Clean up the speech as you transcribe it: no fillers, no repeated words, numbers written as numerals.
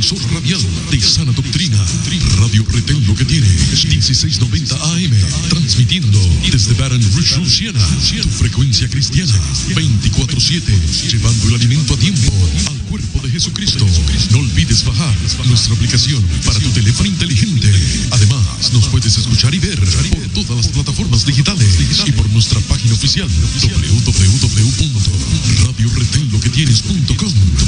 emisora radial de sana doctrina. Radio Retén lo que tiene, 1690 AM, transmitiendo desde Baton Rouge, Louisiana, tu frecuencia cristiana, 24/7, llevando el alimento a tiempo al cuerpo de Jesucristo. No olvides bajar nuestra aplicación para tu teléfono inteligente. Además, nos puedes escuchar y ver por todas las plataformas digitales y por nuestra página oficial www.radioretenloquetienes.com.